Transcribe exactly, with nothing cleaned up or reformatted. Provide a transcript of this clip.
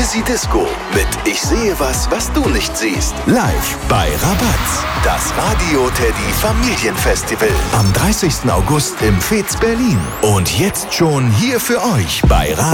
Busy Disco mit Ich sehe was, was du nicht siehst. Live bei Rabatz. Das Radio Teddy Familienfestival. Am dreißigsten August im Fez Berlin. Und jetzt schon hier für euch bei Radio